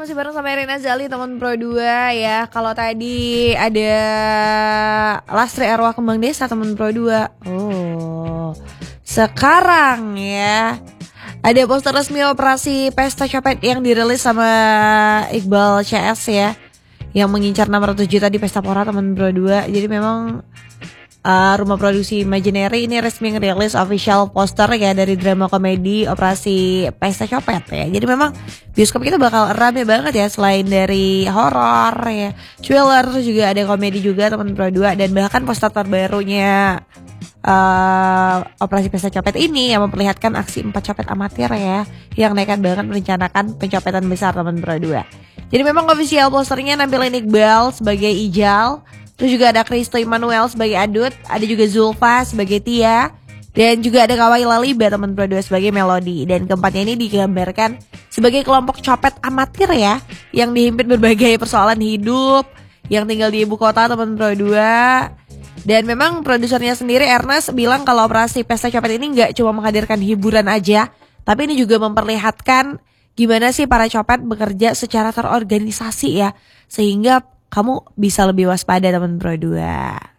masih bareng sama Irina Zali, teman Pro 2 ya. Kalau tadi ada Lastri Arwah Kembang Desa, teman Pro 2. Oh, sekarang ya ada poster resmi operasi Pesta Copet yang dirilis sama Iqbal CS ya, yang mengincar 600 juta di Pesta Pora, teman Pro 2. Jadi memang rumah produksi Imaginary ini resmi ngerilis official poster ya dari drama komedi operasi Pesta Copet ya. Jadi memang bioskop kita bakal rame banget ya, selain dari horor ya, thriller, terus juga ada komedi juga, teman Pro 2. Dan bahkan poster terbarunya operasi Pesta Copet ini yang memperlihatkan aksi 4 copet amatir ya, yang nekat banget merencanakan pencopetan besar, teman Pro 2. Jadi memang official posternya nampilin Iqbal sebagai Ijal, terus juga ada Kristo Immanuel sebagai Adut, ada juga Zulfa sebagai Tia, dan juga ada Kawai Laliba, teman Pro 2, sebagai Melody. Dan keempatnya ini digambarkan sebagai kelompok copet amatir ya, yang dihimpit berbagai persoalan hidup, yang tinggal di ibu kota, teman Pro 2. Dan memang produsernya sendiri, Ernest, bilang kalau operasi Pesta Copet ini gak cuma menghadirkan hiburan aja, tapi ini juga memperlihatkan gimana sih para copet bekerja secara terorganisasi ya, sehingga kamu bisa lebih waspada, teman Pro 2.